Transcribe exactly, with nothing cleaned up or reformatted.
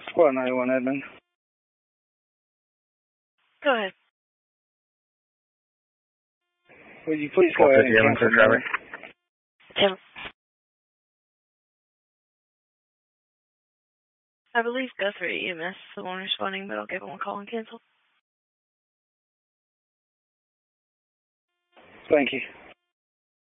Squad ninety-one, Edmund. Go ahead. Would you please go ahead and cancel driver? Tim. I believe Guthrie E M S is the one responding, but I'll give him a call and cancel. Thank you.